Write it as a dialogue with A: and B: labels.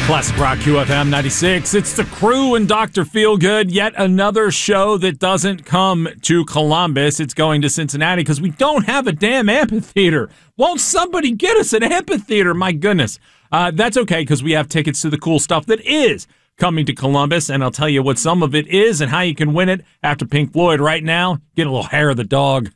A: Classic Rock QFM 96. It's the Crew and Dr. Feelgood. Yet another show that doesn't come to Columbus. It's going to Cincinnati because we don't have a damn amphitheater. Won't somebody get us an amphitheater? My goodness. That's okay because we have tickets to the cool stuff that is coming to Columbus, and I'll tell you what some of it is and how you can win it after Pink Floyd. Right now, get a little hair of the dog.